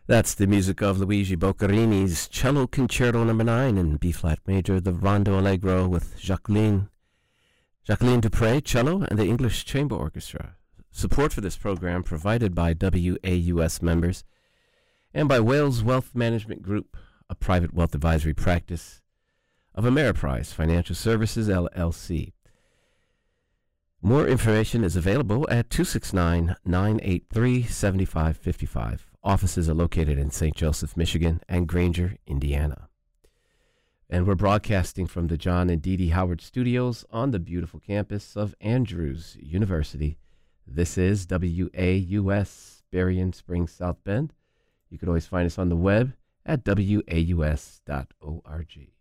That's the music of Luigi Boccherini's Cello Concerto No. 9 in B-flat major, the Rondo Allegro with Jacqueline Dupre, cello, and the English Chamber Orchestra. Support for this program provided by WAUS members and by Wales Wealth Management Group, a private wealth advisory practice of Ameriprise Financial Services, LLC. More information is available at 269-983-7555. Offices are located in St. Joseph, Michigan, and Granger, Indiana. And we're broadcasting from the John and Dee Dee Howard Studios on the beautiful campus of Andrews University. This is WAUS, Berrien Springs, South Bend. You can always find us on the web at waus.org.